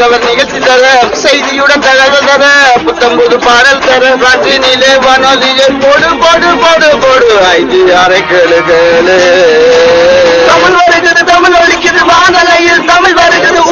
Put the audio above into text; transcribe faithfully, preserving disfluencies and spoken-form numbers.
தகவல் நிகழ்ச்சி தர செய்தியுடன் தகவல் தர புத்தம்புது பாடல் தர காற்றினிலே வானொலியே போடு போடு போடு போடு ஐந்து அரை கேளு கேளு தமிழ் வருகிறது தமிழ் ஒழிக்குது வானலையில் தமிழ் வருகிறது